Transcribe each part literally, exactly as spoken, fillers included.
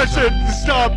said, stop.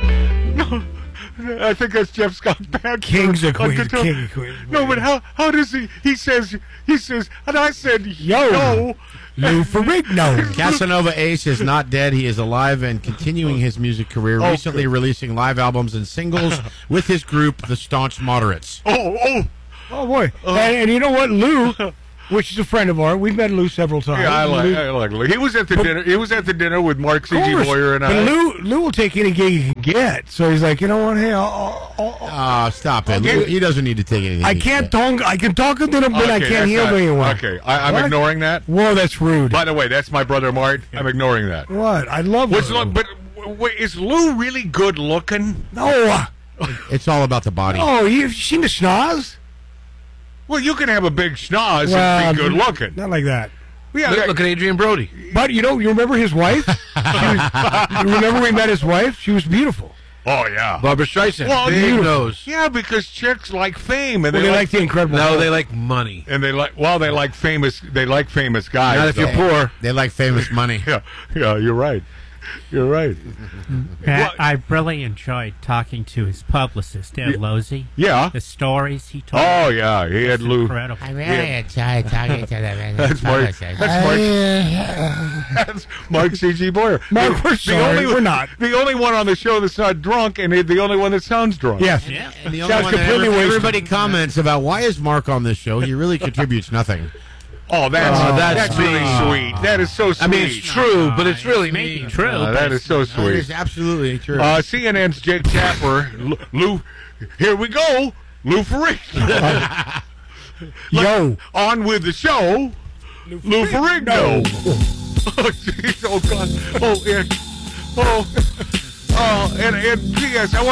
No. I think that's Jeff Scott Band. King's a queen. guitar. King of queen. No, but how how does he? He says he says, and I said, Yo. no. Lou Ferrigno. Casanova Ace is not dead. He is alive and continuing his music career, Oh, recently good. releasing live albums and singles with his group, the Staunch Moderates. Oh, oh. Oh, boy. And, and you know what? Lou, which is a friend of ours, we've met Lou several times. Yeah, I like, Lou, I like Lou. He was at the dinner. He was at the dinner with Mark C G Of course. Boyer and but I. Lou, Lou will take any gig he can get. So he's like, you know what? Hey, I'll, I'll, I'll, Ah, stop it. Okay. Lou- He doesn't need to take anything. I he can't said. talk. I can talk a little bit. I Okay, can't that's hear not- very well. Okay, I, I'm What? ignoring that. Whoa, that's rude. By the way, that's my brother Mart. I'm ignoring that. What? I love What's Lou. look, but w- w- is Lou really good looking? No. It's all about the body. Oh, you've seen the schnoz? Well, you can have a big schnoz Well, and be good looking. Not like that. Yeah, Look, look at Adrian Brody. But you know, you remember his wife? She was, you remember we met his wife? She was beautiful. oh yeah. Barbara Streisand. Well, Big you- nose. Yeah, because chicks like fame and Well, they, they like, like the Incredible No, Hulk. they like money. and they like well they like famous they like famous guys. Not if you're though. poor. They like famous money. Yeah, yeah, you're right. You're right. Pat, What? I really enjoyed talking to his publicist, Ed Losey. Yeah. The stories he told. Oh yeah, he had Lou. Incredible. I really Yeah. enjoy talking to them. That's Mark. That's Mark. That's Mark C G Boyer. Mark, The- we're the sorry, only, we're not. The only one on the show that's not drunk, and the only one that sounds drunk. Yes. Yeah. And the only Sounds one that completely every- wasted. everybody comments about why is Mark on this show? He really contributes nothing. Oh, that's Oh, that's, that's really sweet. sweet. That is so sweet. I mean, it's true, but it's really Maybe mean. true. Uh, but that is so That sweet. is absolutely true. Uh, C N N's Jake Tapper. L- Lou, here we go. Lou Ferrigno. Yo. On with the show. Lou Ferrigno. Oh, jeez. Oh, God. Oh, and, oh, oh, and, and P S I want